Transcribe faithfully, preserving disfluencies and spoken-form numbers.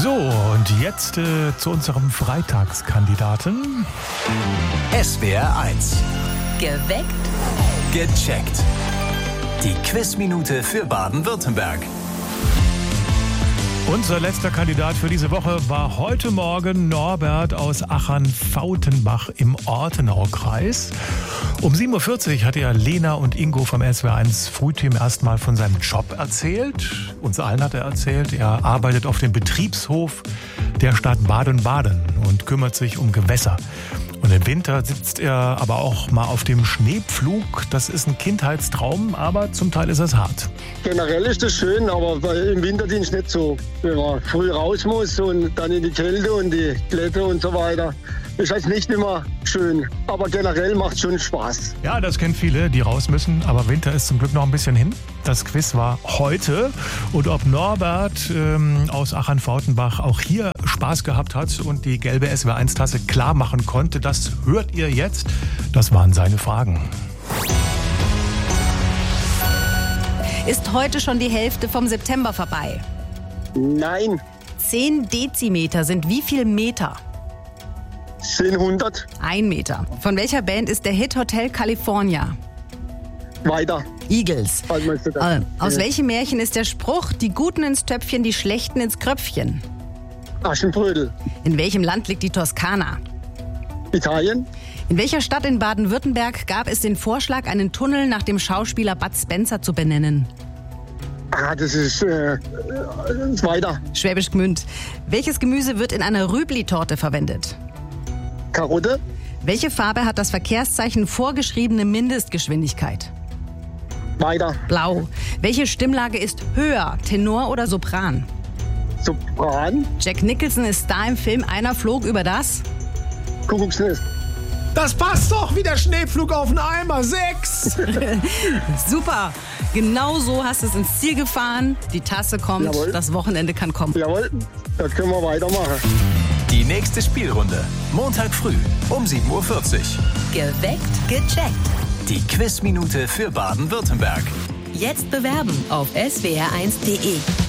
So, und jetzt äh, zu unserem Freitagskandidaten. S W R eins. Geweckt. Gecheckt. Die Quizminute für Baden-Württemberg. Unser letzter Kandidat für diese Woche war heute Morgen Norbert aus Achern-Fautenbach im Ortenaukreis. Um sieben Uhr vierzig hat er Lena und Ingo vom S W R eins Frühteam erstmal von seinem Job erzählt. Uns allen hat er erzählt, er arbeitet auf dem Betriebshof der Stadt Baden-Baden und kümmert sich um Gewässer. Und im Winter sitzt er aber auch mal auf dem Schneepflug. Das ist ein Kindheitstraum, aber zum Teil ist es hart. Generell ist das schön, aber im Winterdienst nicht so. Wenn man früh raus muss und dann in die Kälte und die Glätte und so weiter, ist das nicht immer schön. Aber generell macht es schon Spaß. Ja, das kennen viele, die raus müssen. Aber Winter ist zum Glück noch ein bisschen hin. Das Quiz war heute. Und ob Norbert ähm, aus Achern-Fautenbach auch hier Spaß gehabt hat und die gelbe S W R eins Tasse klar machen konnte, das hört ihr jetzt. Das waren seine Fragen. Ist heute schon die Hälfte vom September vorbei? Nein, Zehn Dezimeter sind wie viel Meter? zehnhundert. Ein Meter. Von welcher Band ist der Hit Hotel California? Weiter. Eagles. Was meinst du da? Äh, aus Ja. welchem Märchen ist der Spruch, die Guten ins Töpfchen, die Schlechten ins Kröpfchen? Aschenbrödel. In welchem Land liegt die Toskana? Italien. In welcher Stadt in Baden-Württemberg gab es den Vorschlag, einen Tunnel nach dem Schauspieler Bud Spencer zu benennen? Ah, das ist äh, weiter. Schwäbisch Gmünd. Welches Gemüse wird in einer Rübli-Torte verwendet? Karotte. Welche Farbe hat das Verkehrszeichen vorgeschriebene Mindestgeschwindigkeit? Weiter. Blau. Welche Stimmlage ist höher, Tenor oder Sopran? Sopran. Jack Nicholson ist Star im Film Einer flog über das? Kuckucksnest. Das passt doch wie der Schneepflug auf den Eimer. Sechs! Super. Genau so hast du es ins Ziel gefahren. Die Tasse kommt, Jawohl. das Wochenende kann kommen. Jawohl, das können wir weitermachen. Die nächste Spielrunde. Montag früh um sieben Uhr vierzig. Geweckt, gecheckt. Die Quizminute für Baden-Württemberg. Jetzt bewerben auf s w r eins punkt d e.